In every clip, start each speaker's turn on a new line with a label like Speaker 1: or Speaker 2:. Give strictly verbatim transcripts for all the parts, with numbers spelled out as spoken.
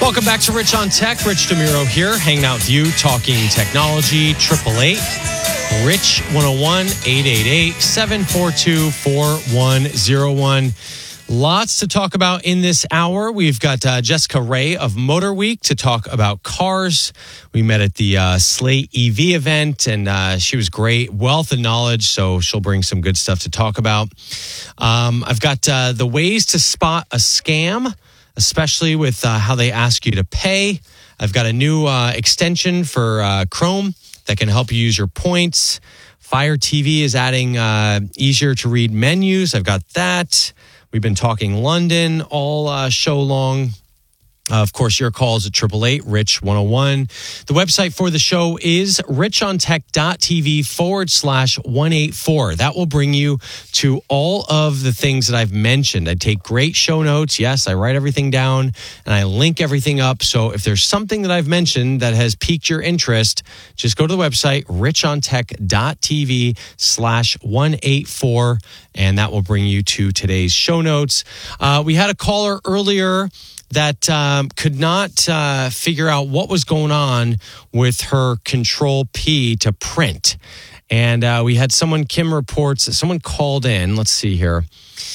Speaker 1: Welcome back to Rich on Tech. Rich DeMuro here, hanging out with you, talking technology. eight eight eight, Rich one oh one, eight eight eight, seven four two, four one oh one. Lots to talk about in this hour. We've got uh, Jessica Ray of Motor Week to talk about cars. We met at the uh, Slate E V event, and uh, she was great. Wealth of knowledge, so she'll bring some good stuff to talk about. Um, I've got uh, the ways to spot a scam, especially with uh, how they ask you to pay. I've got a new uh, extension for uh, Chrome that can help you use your points. Fire T V is adding uh, easier to read menus. I've got that. We've been talking London all uh, show long. Uh, of course, your calls at eight eight eight, Rich one oh one. The website for the show is richontech.tv forward slash 184. That will bring you to all of the things that I've mentioned. I take great show notes. Yes, I write everything down and I link everything up. So if there's something that I've mentioned that has piqued your interest, just go to the website, richontech.tv slash 184, and that will bring you to today's show notes. Uh, we had a caller earlier that um, could not uh, figure out what was going on with her Control P to print. And uh, we had someone, Kim reports, that someone called in. Let's see here.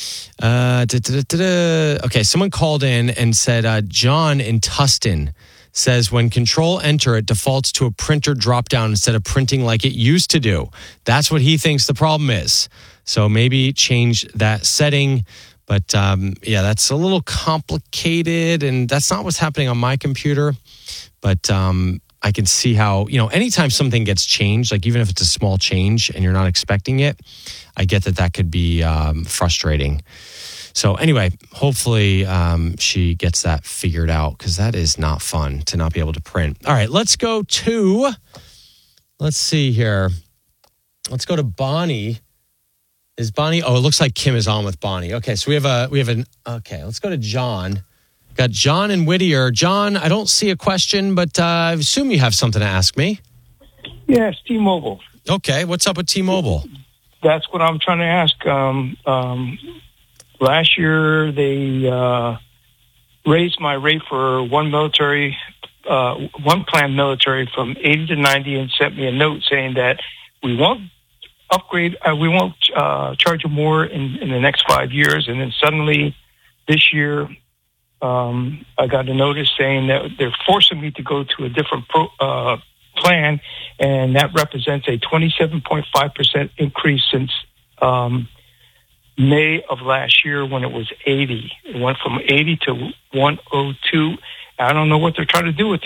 Speaker 1: Uh, da, da, da, da. Okay, someone called in and said, uh, John in Tustin says when Control Enter, it defaults to a printer drop-down instead of printing like it used to do. That's what he thinks the problem is. So maybe change that setting. But um, yeah, that's a little complicated, and that's not what's happening on my computer. But um, I can see how, you know, anytime something gets changed, like even if it's a small change and you're not expecting it, I get that that could be um, frustrating. So anyway, hopefully um, she gets that figured out, because that is not fun to not be able to print. All right, let's go to, let's see here. Let's go to Bonnie. Is Bonnie? Oh, it looks like Kim is on with Bonnie. Okay, so we have a we have an okay. Let's go to John. Got John and Whittier. John, I don't see a question, but uh, I assume you have something to ask me.
Speaker 2: Yes, T-Mobile.
Speaker 1: Okay, what's up with T-Mobile?
Speaker 2: That's what I'm trying to ask. Um, um, last year they uh, raised my rate for one military, uh, one plan military from eighty to ninety, and sent me a note saying that we won't upgrade, uh, we won't uh, charge you more in, in the next five years. And then suddenly this year, um, I got a notice saying that they're forcing me to go to a different pro, uh, plan, and that represents a twenty-seven point five percent increase since um, May of last year when it was eighty. It went from eighty to one oh two. I don't know what they're trying to do with